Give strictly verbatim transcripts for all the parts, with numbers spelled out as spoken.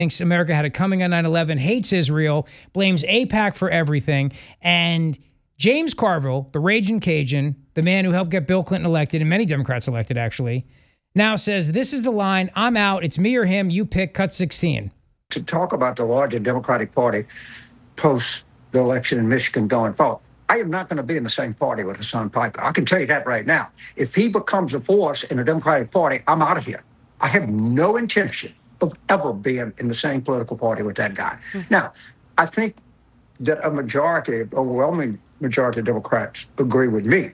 thinks America had it coming on nine eleven, hates Israel, blames AIPAC for everything. And James Carville, the raging Cajun, the man who helped get Bill Clinton elected and many Democrats elected, actually, now says, this is the line. I'm out. It's me or him. You pick. Cut sixteen. To talk about the larger Democratic Party post the election in Michigan going forward, I am not going to be in the same party with Hasan Piker. I can tell you that right now. If he becomes a force in the Democratic Party, I'm out of here. I have no intention of ever being in the same political party with that guy. Mm-hmm. Now, I think that a majority, overwhelming majority of Democrats agree with me.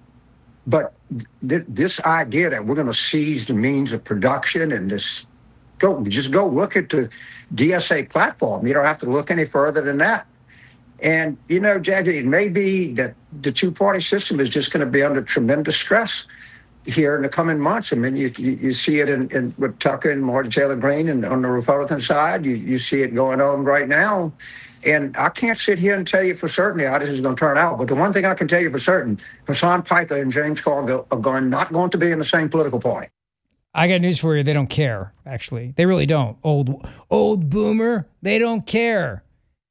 But th- this idea that we're going to seize the means of production and this, go just go look at the D S A platform. You don't have to look any further than that. And, you know, Jackie, it may be that the two-party system is just going to be under tremendous stress here in the coming months. I mean, you you, you see it in, in with Tucker and Martin Taylor Greene, and on the Republican side, you, you see it going on right now. And I can't sit here and tell you for certain how this is going to turn out. But the one thing I can tell you for certain, Hasan Piker and James Carville are going not going to be in the same political party. I got news for you. They don't care, actually. They really don't. Old, old boomer, they don't care.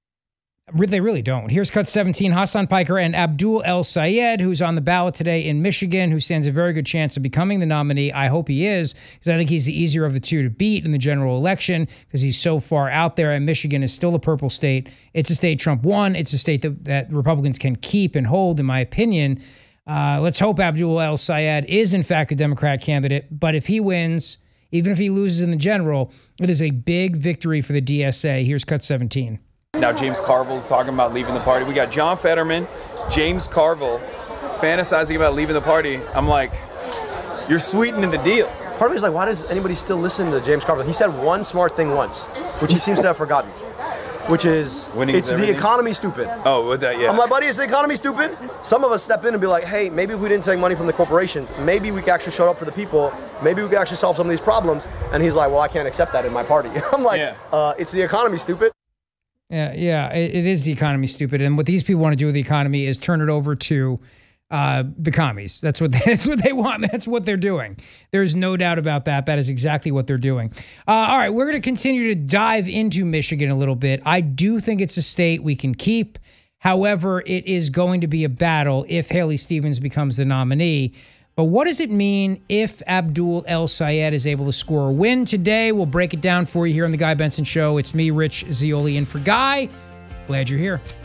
They really don't. Here's cut seventeen. Hasan Piker and Abdul El-Sayed, who's on the ballot today in Michigan, who stands a very good chance of becoming the nominee. I hope he is, because I think he's the easier of the two to beat in the general election, because he's so far out there. And Michigan is still a purple state. It's a state Trump won. It's a state that, that Republicans can keep and hold, in my opinion. Uh, let's hope Abdul El-Sayed is, in fact, a Democrat candidate. But if he wins, even if he loses in the general, it is a big victory for the D S A. Here's cut seventeen. Now James Carville's talking about leaving the party. We got John Fetterman, James Carville fantasizing about leaving the party. I'm like, you're sweetening the deal. Part of me is like, why does anybody still listen to James Carville? He said one smart thing once, which he seems to have forgotten, which is, Winning it's is the economy stupid. Oh, with that, yeah. I'm like, buddy, is the economy stupid? Some of us step in and be like, hey, maybe if we didn't take money from the corporations, maybe we could actually show up for the people, maybe we could actually solve some of these problems. And he's like, well, I can't accept that in my party. I'm like, yeah. uh, it's the economy, stupid. Yeah, yeah, it, it is the economy, stupid. And what these people want to do with the economy is turn it over to uh, the commies. That's what they, that's what they want. That's what they're doing. There's no doubt about that. That is exactly what they're doing. Uh, all right, we're going to continue to dive into Michigan a little bit. I do think it's a state we can keep. However, it is going to be a battle if Haley Stevens becomes the nominee. But what does it mean if Abdul El-Sayed is able to score a win today? We'll break it down for you here on The Guy Benson Show. It's me, Rich Zeoli, in for Guy. Glad you're here.